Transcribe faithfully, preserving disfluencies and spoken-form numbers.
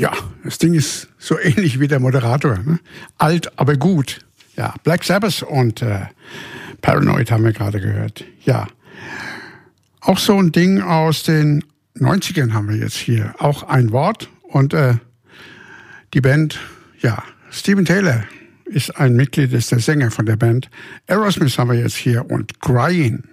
Ja, das Ding ist so ähnlich wie der Moderator. Ne? Alt, aber gut. Ja, Black Sabbath und äh, Paranoid haben wir gerade gehört. Ja, auch so ein Ding aus den neunzigern haben wir jetzt hier. Auch ein Wort und äh, die Band, ja, Steven Taylor ist ein Mitglied, ist der Sänger von der Band. Aerosmith haben wir jetzt hier und Crying.